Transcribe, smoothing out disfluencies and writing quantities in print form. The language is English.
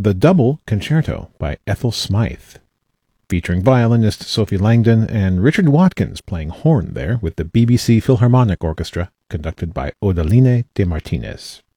The Double Concerto by Ethel Smythe, featuring violinist Sophie Langdon and Richard Watkins playing horn there with the BBC Philharmonic Orchestra, conducted by Odaline de Martinez.